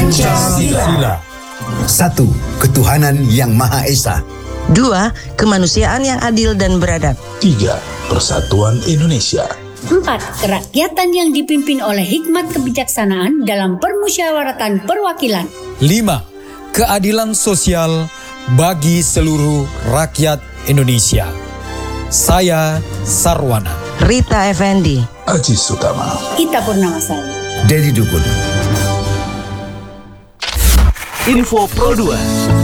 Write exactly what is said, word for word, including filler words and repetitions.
Pancasila. Satu, ketuhanan yang Maha Esa. Dua, kemanusiaan yang adil dan beradab. Tiga, persatuan Indonesia. Empat, kerakyatan yang dipimpin oleh hikmat kebijaksanaan dalam permusyawaratan perwakilan. Lima, keadilan sosial bagi seluruh rakyat Indonesia. Saya Sarwana. Rita Effendi. Aji Sutama. Ita Purnamasari. Dedi Dukun. Info Pro dua.